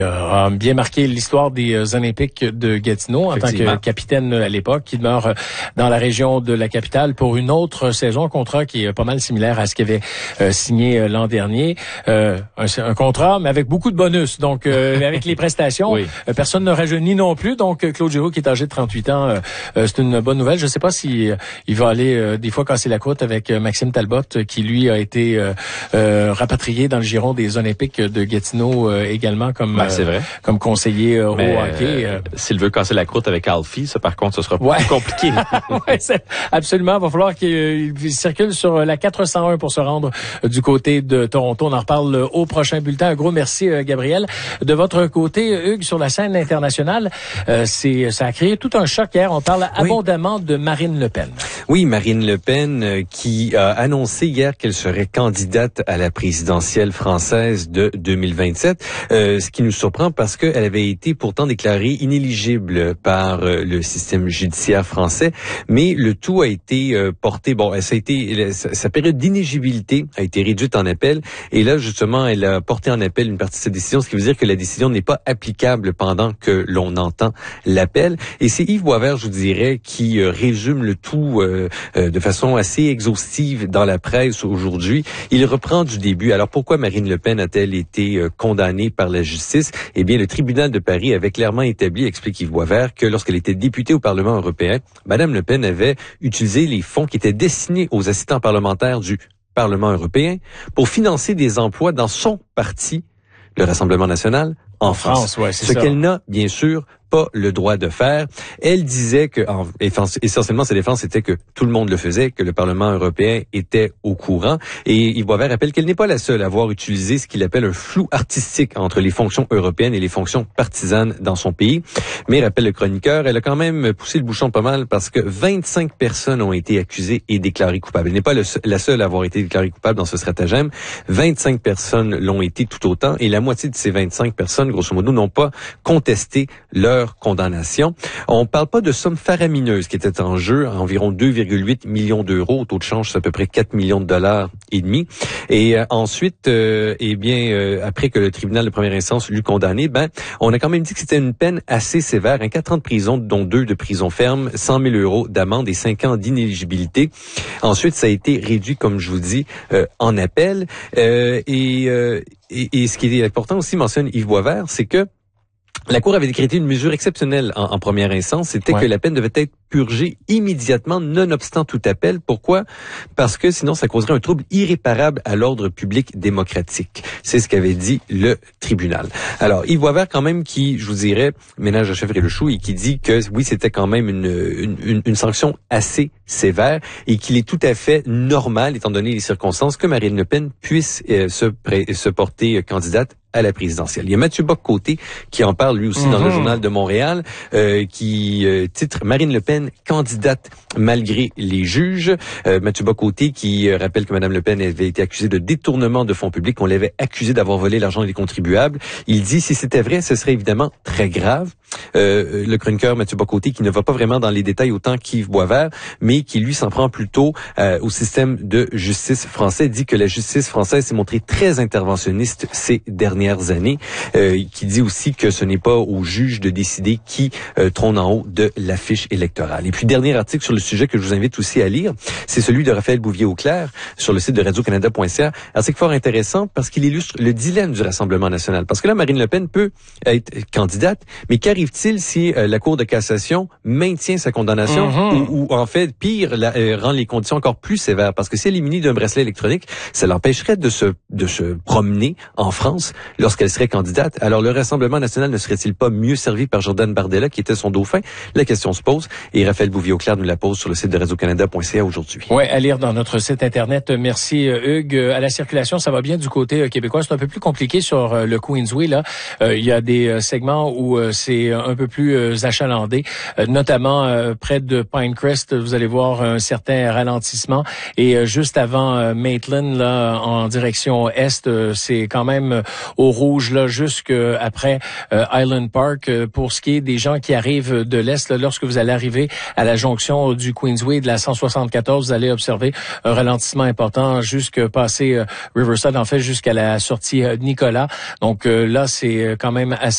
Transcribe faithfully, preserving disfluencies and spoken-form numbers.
a bien marqué l'histoire des Olympiques de Gatineau en tant que capitaine à l'époque, qui demeure dans la région de la capitale pour une autre saison, un contrat qui est pas mal similaire à ce qu'il avait euh, signé l'an dernier. Euh, un, un contrat, mais avec beaucoup de bonus, donc euh, avec les prestations. Oui. Euh, personne ne rajeunit non plus, donc Claude Giroux, qui est âgé de trente-huit ans, euh, euh, c'est une bonne nouvelle. Je ne sais pas si euh, il va aller euh, des fois casser la croûte avec euh, Maxime Talbot, qui lui a été euh, euh, rapatrié dans le giron des Olympiques de Gatineau euh, également comme... Ben, c'est vrai. Comme conseiller euh, au hockey. Euh, S'il veut casser la croûte avec Alfie, ça par contre, ce sera ouais. plus compliqué. ouais, absolument. Il va falloir qu'il euh, circule sur la quatre cent un pour se rendre euh, du côté de Toronto. On en reparle euh, au prochain bulletin. Un gros merci, euh, Gabriel. De votre côté, Hugues, sur la scène internationale, euh, c'est ça a créé tout un choc hier. On parle oui. abondamment de Marine Le Pen. Oui, Marine Le Pen euh, qui a annoncé hier qu'elle serait candidate à la présidentielle française de deux mille vingt-sept. Euh, ce qui nous surprend parce qu'elle avait été pourtant déclarée inéligible par euh, le système judiciaire français, mais le tout a été euh, porté, bon, ça a été, sa, sa période d'inéligibilité a été réduite en appel, et là, justement, elle a porté en appel une partie de cette décision, ce qui veut dire que la décision n'est pas applicable pendant que l'on entend l'appel. Et c'est Yves Boisvert, je vous dirais, qui euh, résume le tout euh, euh, de façon assez exhaustive dans la presse aujourd'hui. Il reprend du début. Alors, pourquoi Marine Le Pen a-t-elle été euh, condamnée par la justice? Eh bien, le tribunal de Paris avait clairement établi, explique Yves Boisvert, que lorsqu'elle était députée au Parlement européen, Madame Le Pen avait utilisé les fonds qui étaient destinés aux assistants parlementaires du Parlement européen pour financer des emplois dans son parti, le Rassemblement national, en, en France. France ouais, c'est Ce qu'elle n'a, bien sûr, pas le droit de faire. Elle disait que, en, essentiellement, sa défense était que tout le monde le faisait, que le Parlement européen était au courant. Et Yves Boisvert rappelle qu'elle n'est pas la seule à avoir utilisé ce qu'il appelle un flou artistique entre les fonctions européennes et les fonctions partisanes dans son pays. Mais, rappelle le chroniqueur, elle a quand même poussé le bouchon pas mal parce que vingt-cinq personnes ont été accusées et déclarées coupables. Elle n'est pas le, la seule à avoir été déclarée coupable dans ce stratagème. vingt-cinq personnes l'ont été tout autant et la moitié de ces vingt-cinq personnes, grosso modo, n'ont pas contesté leur condamnation. On parle pas de sommes faramineuses qui étaient en jeu, environ deux virgule huit millions d'euros. Au taux de change, c'est à peu près quatre millions de dollars et demi. Et euh, ensuite, euh, eh bien, euh, après que le tribunal de première instance l'eut condamné, ben, on a quand même dit que c'était une peine assez sévère, un quatre ans de prison, dont deux de prison ferme, cent mille euros d'amende et cinq ans d'inéligibilité. Ensuite, ça a été réduit, comme je vous dis, euh, en appel. Euh, et, euh, et, et ce qui est important aussi, mentionne Yves Boisvert, c'est que la Cour avait décrété une mesure exceptionnelle en, en première instance, c'était ouais. que la peine devait être purgée immédiatement, nonobstant tout appel. Pourquoi? Parce que sinon, ça causerait un trouble irréparable à l'ordre public démocratique. C'est ce qu'avait dit le tribunal. Alors, Yves Boisvert, quand même, qui, je vous dirais, ménage la chèvre et le chou, et qui dit que, oui, c'était quand même une, une, une, une sanction assez sévère et qu'il est tout à fait normal, étant donné les circonstances, que Marine Le Pen puisse euh, se, pré- se porter euh, candidate à la présidentielle. Il y a Mathieu Bock-Côté qui en parle lui aussi mm-hmm. dans le Journal de Montréal, euh, qui euh, titre Marine Le Pen candidate malgré les juges. Euh, Mathieu Bock-Côté qui euh, rappelle que Mme Le Pen avait été accusée de détournement de fonds publics, on l'avait accusée d'avoir volé l'argent des contribuables. Il dit si c'était vrai, ce serait évidemment très grave. Euh, le chroniqueur Mathieu Bock-Côté qui ne va pas vraiment dans les détails autant qu'Yves Boisvert, mais qui lui s'en prend plutôt euh, au système de justice français, dit que la justice française s'est montrée très interventionniste ces dernières années, euh, qui dit aussi que ce n'est pas aux juges de décider qui euh, trône en haut de l'affiche électorale. Et puis, dernier article sur le sujet que je vous invite aussi à lire, c'est celui de Raphaël Bouvier-Auclair sur le site de radio canada point c a. Article fort intéressant parce qu'il illustre le dilemme du Rassemblement national. Parce que là, Marine Le Pen peut être candidate, mais qu'arrive-t-il si euh, la Cour de cassation maintient sa condamnation mm-hmm. ou, ou, en fait, pire, la, euh, rend les conditions encore plus sévères? Parce que si elle est munie d'un bracelet électronique, ça l'empêcherait de se, de se promener en France lorsqu'elle serait candidate. Alors, le Rassemblement national ne serait-il pas mieux servi par Jordan Bardella, qui était son dauphin? La question se pose, et Raphaël Bouvier-Auclair nous la pose sur le site de radio canada point c a aujourd'hui. Oui, à lire dans notre site Internet. Merci, Hugues. À la circulation, ça va bien du côté québécois. C'est un peu plus compliqué sur le Queensway, là. Euh, il y a des segments où c'est un peu plus achalandé, euh, notamment euh, près de Pinecrest. Vous allez voir un certain ralentissement. Et euh, juste avant euh, Maitland, là, en direction est, euh, c'est quand même au rouge là jusqu'après euh, Island Park. Euh, pour ce qui est des gens qui arrivent de l'est, là, lorsque vous allez arriver à la jonction du Queensway de la cent soixante-quatorze, vous allez observer un ralentissement important jusqu'à passer euh, Riverside, en fait jusqu'à la sortie euh, Nicolas. Donc euh, là, c'est quand même assez